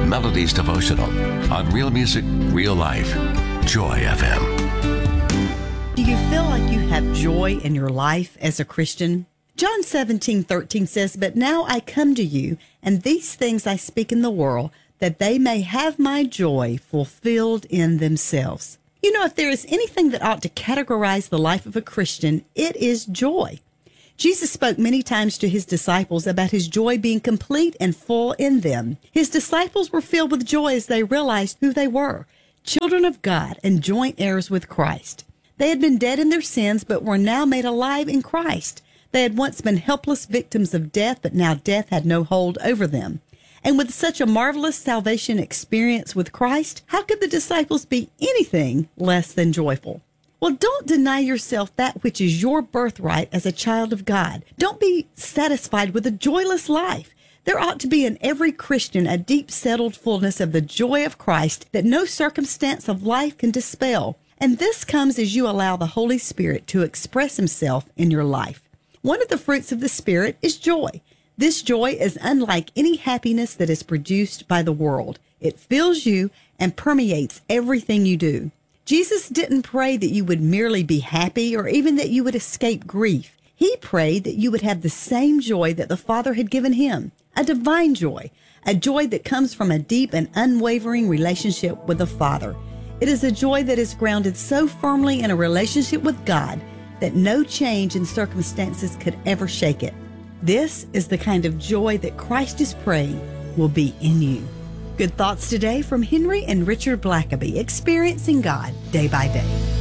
Melodies devotional on Real Music, Real Life. Joy FM. Do you feel like you have joy in your life as a Christian? John 17:13 says, "But now I come to you, and these things I speak in the world, that they may have my joy fulfilled in themselves." You know, if there is anything that ought to categorize the life of a Christian, it is joy. Jesus spoke many times to his disciples about his joy being complete and full in them. His disciples were filled with joy as they realized who they were, children of God and joint heirs with Christ. They had been dead in their sins, but were now made alive in Christ. They had once been helpless victims of death, but now death had no hold over them. And with such a marvelous salvation experience with Christ, how could the disciples be anything less than joyful? Well, don't deny yourself that which is your birthright as a child of God. Don't be satisfied with a joyless life. There ought to be in every Christian a deep settled fullness of the joy of Christ that no circumstance of life can dispel. And this comes as you allow the Holy Spirit to express himself in your life. One of the fruits of the Spirit is joy. This joy is unlike any happiness that is produced by the world. It fills you and permeates everything you do. Jesus didn't pray that you would merely be happy or even that you would escape grief. He prayed that you would have the same joy that the Father had given him, a divine joy, a joy that comes from a deep and unwavering relationship with the Father. It is a joy that is grounded so firmly in a relationship with God that no change in circumstances could ever shake it. This is the kind of joy that Christ is praying will be in you. Good thoughts today from Henry and Richard Blackaby, experiencing God day by day.